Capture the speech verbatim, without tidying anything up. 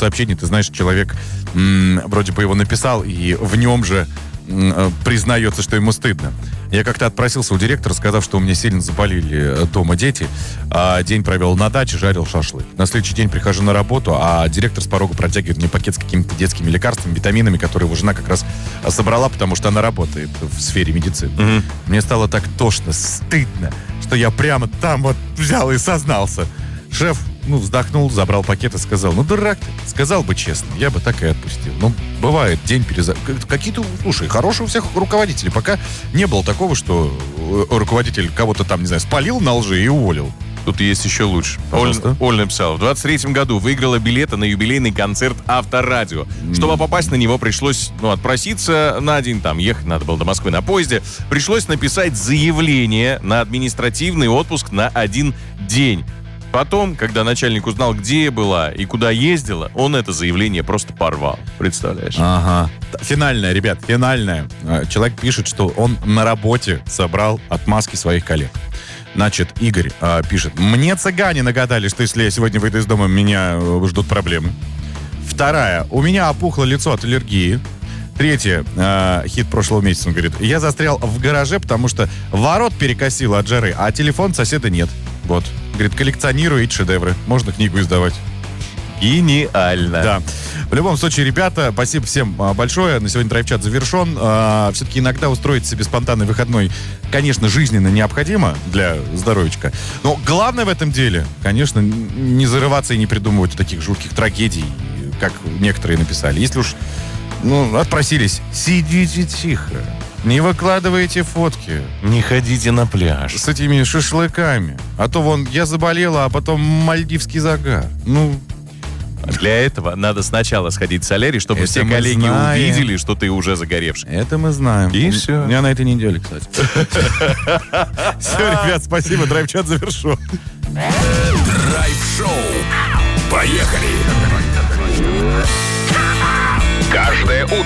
сообщений, ты знаешь, человек м, вроде бы его написал, и в нем же м, признается, что ему стыдно. Я как-то отпросился у директора, сказав, что у меня сильно заболели дома дети, а день провел на даче, жарил шашлык. На следующий день прихожу на работу, а директор с порога протягивает мне пакет с какими-то детскими лекарствами, витаминами, которые его жена как раз собрала, потому что она работает в сфере медицины. Mm-hmm. Мне стало так тошно, стыдно, что я прямо там вот взял и сознался. Шеф, ну, вздохнул, забрал пакет и сказал: ну, дурак ты, сказал бы честно, я бы так и отпустил. Ну, бывает, день переза... Какие-то, слушай, хорошие у всех руководителей. Пока не было такого, что руководитель кого-то там, не знаю, спалил на лжи и уволил. Тут есть еще лучше. Оль, Оль написала: в двадцать третьем году выиграла билеты на юбилейный концерт Авторадио. Mm. Чтобы попасть на него, пришлось, ну, отпроситься на день, там, ехать надо было до Москвы на поезде. Пришлось написать заявление на административный отпуск на один день. Потом, когда начальник узнал, где я была и куда ездила, он это заявление просто порвал. Представляешь? Ага. Финальное, ребят, финальное. Человек пишет, что он на работе собрал отмазки своих коллег. Значит, Игорь э, пишет: мне цыгане нагадали, что если я сегодня выйду из дома, меня ждут проблемы. Вторая: у меня опухло лицо от аллергии. Третье, э, хит прошлого месяца, он говорит: я застрял в гараже, потому что ворот перекосило от жары, а телефон соседа нет. Вот. Говорит, коллекционирую эти шедевры. Можно книгу издавать. Гениально. Да. В любом случае, ребята, спасибо всем большое. На сегодня драйв-чат завершен. А, все-таки иногда устроить себе спонтанный выходной, конечно, жизненно необходимо для здоровичка. Но главное в этом деле, конечно, не зарываться и не придумывать таких жутких трагедий, как некоторые написали. Если уж, ну, отпросились, сидите тихо. Не выкладывайте фотки. Не ходите на пляж. С этими шашлыками. А то вон я заболела, а потом мальдивский загар. Ну... Для этого надо сначала сходить в солярий, чтобы Это все коллеги знаем. увидели, что ты уже загоревший. Это мы знаем. И все. У меня на этой неделе, кстати. Все, ребят, спасибо. Драйв-чат завершен. Драйв-шоу. Поехали. Каждое утро.